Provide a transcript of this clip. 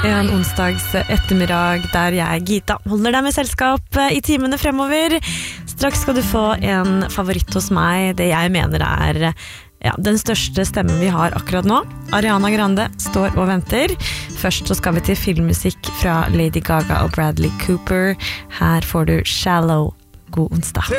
En onsdags ettermiddag der jeg, Gita, holder deg med selskap i timene fremover. Straks skal du få en favoritt hos meg, det jeg mener den største stemmen vi har akkurat nå. Ariana Grande står og venter. Først så skal vi til filmmusikk fra Lady Gaga og Bradley Cooper. Her får du Shallow. God onsdag.